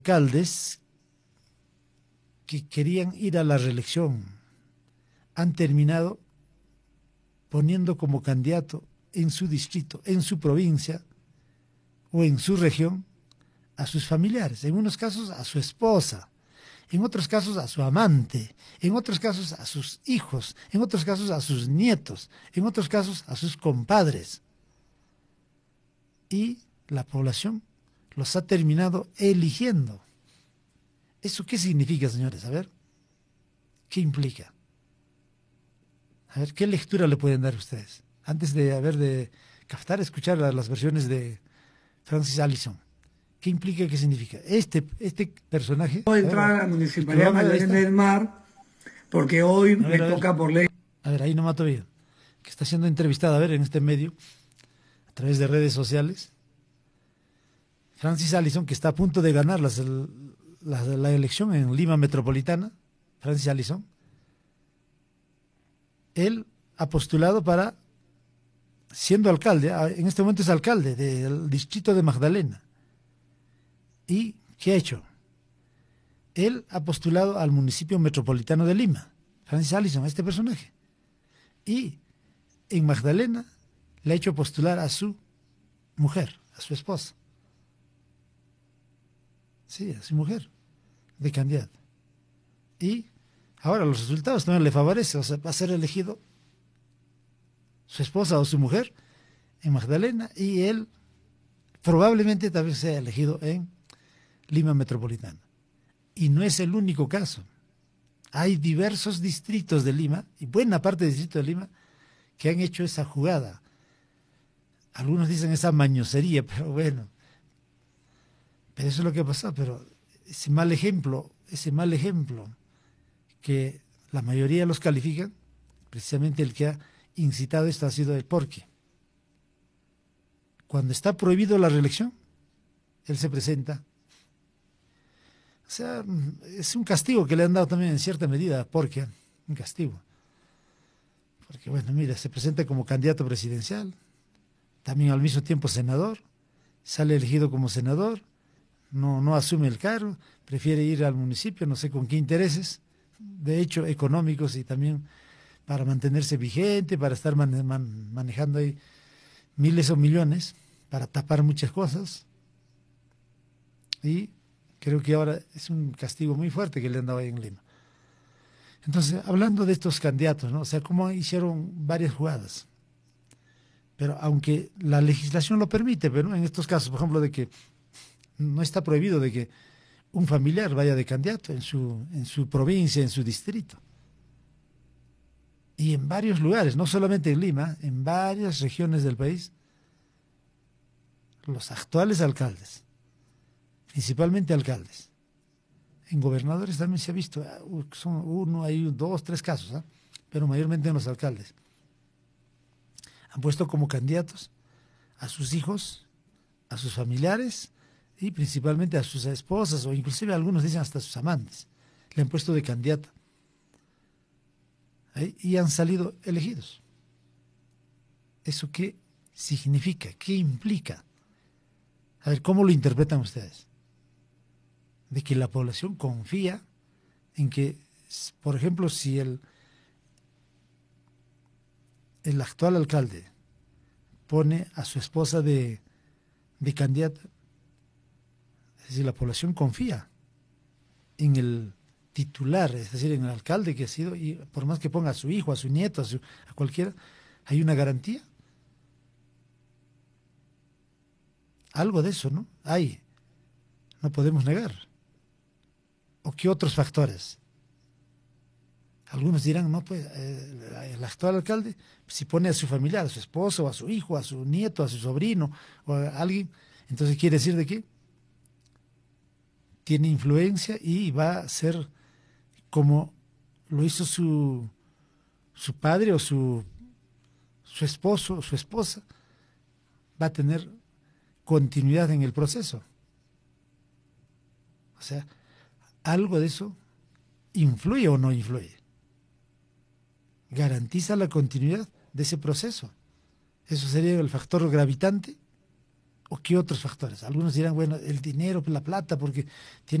alcaldes que querían ir a la reelección han terminado poniendo como candidato en su distrito, en su provincia o en su región a sus familiares, en unos casos a su esposa, en otros casos a su amante, en otros casos a sus hijos, en otros casos a sus nietos, en otros casos a sus compadres. Y la población los ha terminado eligiendo. ¿Eso qué significa, señores? A ver, ¿qué implica? A ver, ¿qué lectura le pueden dar ustedes? Antes de captar, escuchar las versiones de Francis Allison. ¿Qué implica, qué significa? Este personaje... No A ver, entrar a la Municipalidad Magdalena del Mar, porque hoy me toca por ley. A ver, ahí no mato bien. Que está siendo entrevistada, a ver, en este medio, a través de redes sociales. Francis Allison, que está a punto de ganar la elección en Lima Metropolitana, Francis Allison, él ha postulado para, siendo alcalde, en este momento es alcalde del distrito de Magdalena. ¿Y qué ha hecho? Él ha postulado al municipio metropolitano de Lima, Francis Allison, este personaje. Y en Magdalena le ha hecho postular a su mujer, a su esposa. Sí, a su mujer, de candidata. Y ahora los resultados también le favorecen, o sea, va a ser elegido su esposa o su mujer en Magdalena y él probablemente también sea elegido en Lima Metropolitana. Y no es el único caso. Hay diversos distritos de Lima, y buena parte del distrito de Lima, que han hecho esa jugada. Algunos dicen esa mañosería, pero bueno, pero eso es lo que ha pasado. Pero ese mal ejemplo que la mayoría los califican, precisamente el que ha incitado esto ha sido el porque. Cuando está prohibido la reelección, él se presenta. O sea, es un castigo que le han dado también en cierta medida, porque un castigo. Porque bueno, mira, se presenta como candidato presidencial, también al mismo tiempo senador, sale elegido como senador, no asume el cargo, prefiere ir al municipio, no sé con qué intereses, de hecho económicos y también para mantenerse vigente, para estar manejando ahí miles o millones, para tapar muchas cosas. Y creo que ahora es un castigo muy fuerte que le han dado ahí en Lima. Entonces, hablando de estos candidatos, ¿no? O sea, cómo hicieron varias jugadas. Pero aunque la legislación lo permite, pero en estos casos, por ejemplo, de que no está prohibido de que un familiar vaya de candidato en su provincia, en su distrito. Y en varios lugares, no solamente en Lima, en varias regiones del país, los actuales alcaldes, principalmente alcaldes, en gobernadores también se ha visto, son uno, hay dos, tres casos, ¿eh? Pero mayormente en los alcaldes. Han puesto como candidatos a sus hijos, a sus familiares y principalmente a sus esposas o inclusive algunos dicen hasta a sus amantes. Le han puesto de candidata. Y han salido elegidos. ¿Eso qué significa? ¿Qué implica? A ver, ¿cómo lo interpretan ustedes? De que la población confía en que, por ejemplo, si el actual alcalde pone a su esposa de candidata, es decir, la población confía en el titular, es decir, en el alcalde que ha sido, y por más que ponga a su hijo, a su nieto, a cualquiera, hay una garantía. Algo de eso, ¿no? Hay, no podemos negar. ¿O qué otros factores? Algunos dirán, no, pues el actual alcalde, si pone a su familiar, a su esposo, a su hijo, a su nieto, a su sobrino, o a alguien, entonces quiere decir de qué tiene influencia y va a ser como lo hizo su padre o su esposo o su esposa, va a tener continuidad en el proceso. O sea, algo de eso influye o no influye. Garantiza la continuidad de ese proceso. ¿Eso sería el factor gravitante ¿O qué otros factores? Algunos dirán, bueno, el dinero, la plata, porque tiene